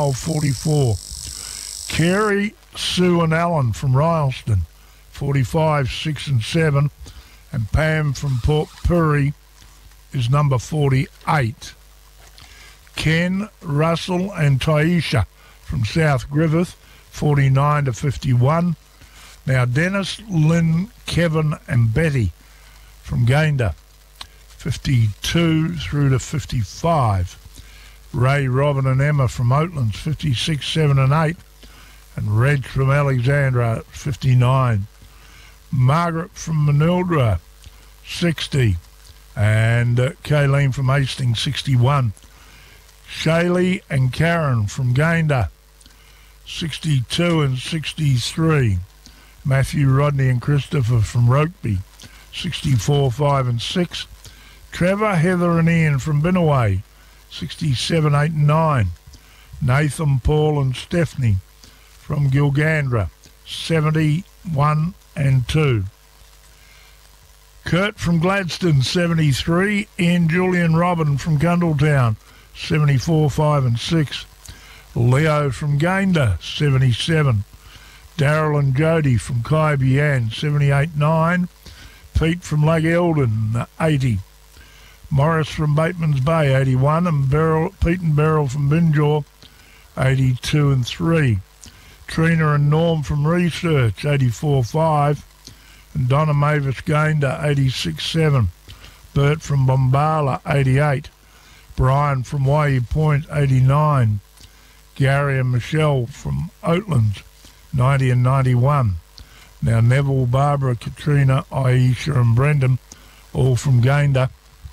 44. Carey, Sue and Alan from Rylstone, 45, 6 and 7. And Pam from Port Pirie is number 48. Ken, Russell and Taisha from South Griffith, 49 to 51. Now Dennis, Lynn, Kevin and Betty from Gayndah, 52 through to 55. Ray, Robin and Emma from Oatlands, 56, 7 and 8. And Reg from Alexandra, 59. Margaret from Manildra, 60. And Kayleen from Hastings, 61. Shaylee and Karen from Gayndah, 62 and 63. Matthew, Rodney and Christopher from Rokeby, 64, 5 and 6. Trevor, Heather and Ian from Binnaway, 67, 8 and 9. Nathan, Paul and Stephanie from Gilgandra, 71 and 2. Kurt from Gladstone, 73. Ian, Julian, Robin from Cundletown, 74, 5 and 6. Leo from Gayndah, 77. Daryl and Jody from Kaibian, 78, 9. Pete from Lake Eldon, 80. Morris from Bateman's Bay, 81. And Pete and Beryl from Binjaw, 82 and 3. Trina and Norm from Research, 84, 5. And Donna Mavis Gayndah, 86, 7. Bert from Bombala, 88. Brian from Waihi Point, 89. Gary and Michelle from Oatlands, 90 and 91. Now Neville, Barbara, Katrina, Aisha and Brendan, all from Gayndah,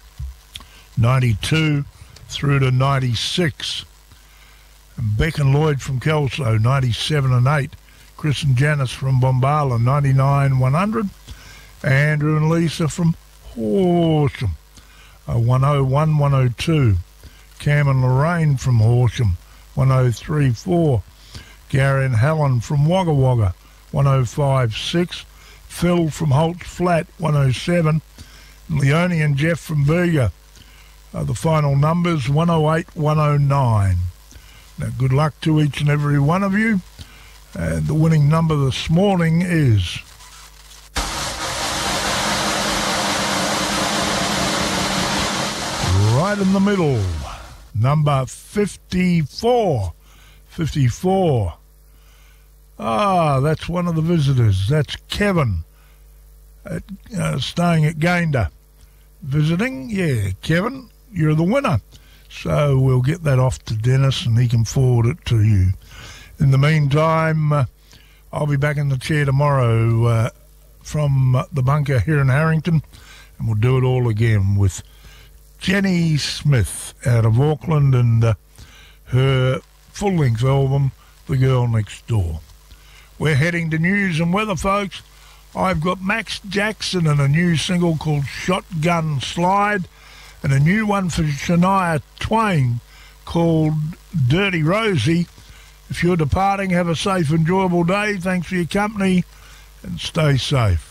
92 through to 96. And Beck and Lloyd from Kelso, 97 and 8. Chris and Janice from Bombala, 99, 100. Andrew and Lisa from Horsham, 101, 102. Cam and Lorraine from Horsham, 103, 4. Gary and Helen from Wagga Wagga, 105, 6. Phil from Holt's Flat, 107. Leone and Jeff from Berger. The final numbers, 108, 109. Now, good luck to each and every one of you. And the winning number this morning is right in the middle, number 54. 54. That's one of the visitors. That's Kevin, staying at Gayndah. Visiting? Yeah, Kevin, you're the winner. So we'll get that off to Dennis and he can forward it to you. In the meantime, I'll be back in the chair tomorrow from the bunker here in Harrington, and we'll do it all again with Jenny Smith out of Auckland and her full-length album, The Girl Next Door. We're heading to news and weather, folks. I've got Max Jackson and a new single called Shotgun Slide, and a new one for Shania Twain called Dirty Rosie. If you're departing, have a safe, enjoyable day. Thanks for your company and stay safe.